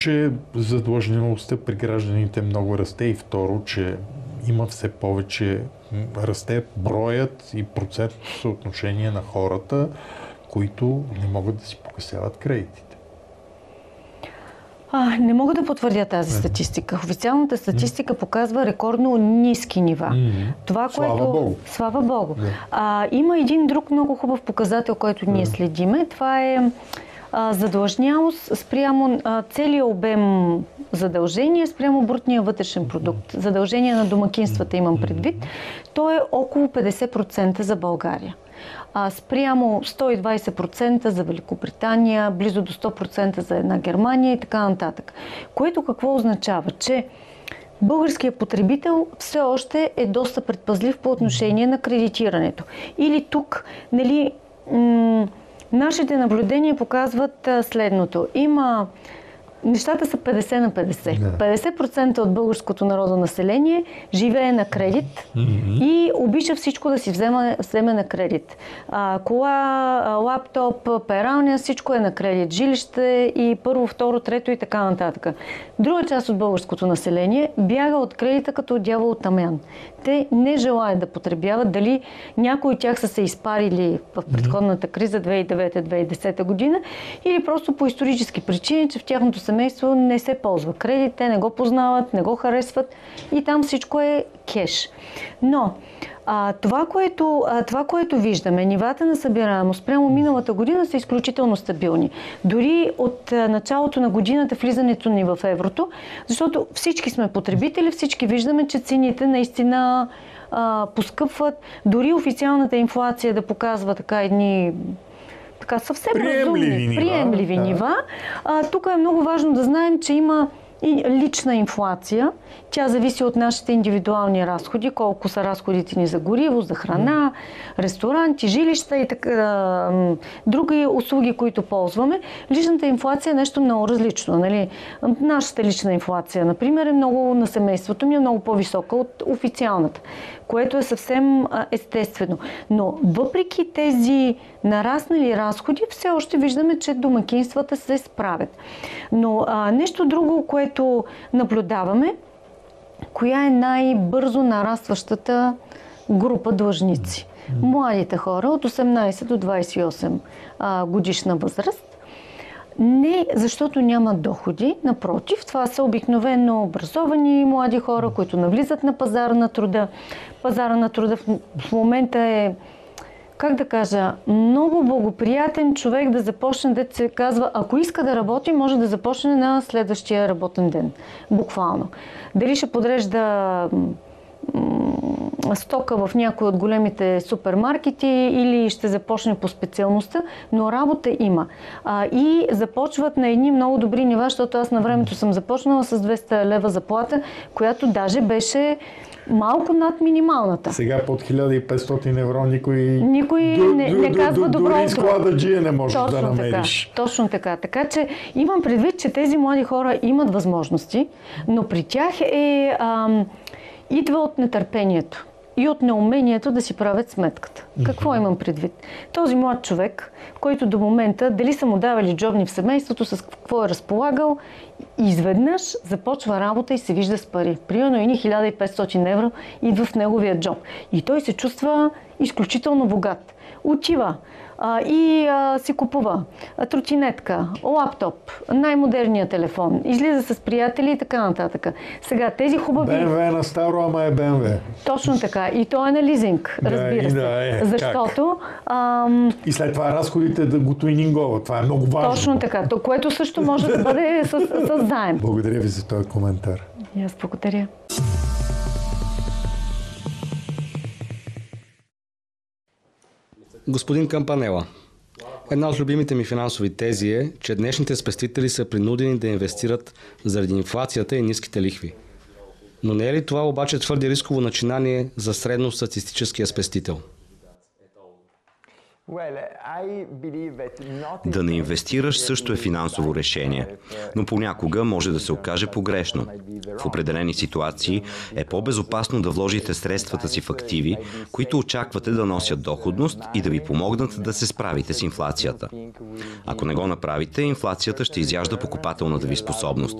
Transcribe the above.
че задлъжнялостта при гражданите много расте и второ, че има все повече, расте броят и процентното съотношение на хората, които не могат да си погасяват кредитите. Не мога да потвърдя тази статистика. Официалната статистика показва рекордно ниски нива. Това, Слава Богу. Има един друг много хубав показател, който ние следиме. Това е задлъжнялост спрямо целия обем задължения, спрямо брутния вътрешен продукт. Задължения на домакинствата имам предвид. То е около 50% за България. Спрямо 120% за Великобритания, близо до 100% за една Германия и така нататък. Което какво означава? Че българският потребител все още е доста предпазлив по отношение на кредитирането. Или тук, нашите наблюдения показват следното. Нещата са 50 на 50. 50% от българското народно население живее на кредит и обича всичко да си вземе на кредит. Кола, лаптоп, пералня, всичко е на кредит. Жилище и първо, второ, трето и така нататък. Друга част от българското население бяга от кредита като дявол от тамян. Те не желаят да потребяват. Дали някои от тях са се изпарили в предходната криза 2009-2010 година или просто по исторически причини, че в тяхното семейство не се ползва кредит, те не го познават, не го харесват и там всичко е кеш. Но това, което виждаме, нивата на събираемост прямо миналата година са изключително стабилни. Дори от началото на годината влизането ни в еврото, защото всички сме потребители, всички виждаме, че цените наистина поскъпват. Дори официалната инфлация да показва едни съвсем приемливи нива. Тук е много важно да знаем, че има и лична инфлация. Тя зависи от нашите индивидуални разходи, колко са разходите ни за гориво, за храна, ресторанти, жилища и други услуги, които ползваме. Личната инфлация е нещо много различно. Нали? Нашата лична инфлация, например, е много на семейството ми е много по-висока от официалната, което е съвсем естествено. Но въпреки тези нараснали разходи, все още виждаме, че домакинствата се справят. Но нещо друго, което наблюдаваме, коя е най-бързо нарастващата група длъжници? Младите хора от 18 до 28 годишна възраст. Не защото нямат доходи, напротив, това са обикновено образовани млади хора, които навлизат на пазара на труда. Пазара на труда в момента е, много благоприятен човек да започне, да се казва, ако иска да работи, може да започне на следващия работен ден. Буквално. Дали ще подрежда стока в някои от големите супермаркети или ще започне по специалността, но работа има. И започват на едни много добри нива, защото аз на времето съм започнала с 200 лева заплата, която даже беше малко над минималната. Сега под 1500 евро никой не казва добро утро. Дори склададжия не може да намериш. Точно така. Така че имам предвид, че тези млади хора имат възможности, но при тях идва от нетърпението и от неумението да си правят сметката. Какво имам предвид? Този млад човек, който до момента, дали са му давали джобни в семейството, с какво е разполагал, изведнъж започва работа и се вижда с пари. Примерно 1500 евро идва в неговия джоб. И той се чувства изключително богат. Отива и си купува тротинетка, лаптоп, най-модерният телефон, излиза с приятели и така нататък. Сега тези хубави... БМВ на старо, ама е БМВ. Точно така. И то е на лизинг, разбира се. Защото... И след това разходите да го туинингова. Това е много важно. Точно така. То, което също може да бъде с заем. Благодаря ви за този коментар. И аз благодаря. Господин Кампанела, една от любимите ми финансови тези е, че днешните спестители са принудени да инвестират заради инфлацията и ниските лихви. Но не е ли това обаче твърде рисково начинание за средностатистическия спестител? Да не инвестираш също е финансово решение, но понякога може да се окаже погрешно. В определени ситуации е по-безопасно да вложите средствата си в активи, които очаквате да носят доходност и да ви помогнат да се справите с инфлацията. Ако не го направите, инфлацията ще изяжда покупателната ви способност.